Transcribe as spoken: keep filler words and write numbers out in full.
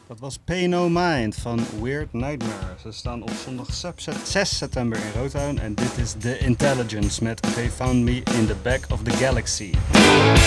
Dat was Pay No Mind van Weird Nightmare. Ze staan op zondag zes september in Rotown en dit is The Intelligence met They Found Me in the Back of the Galaxy.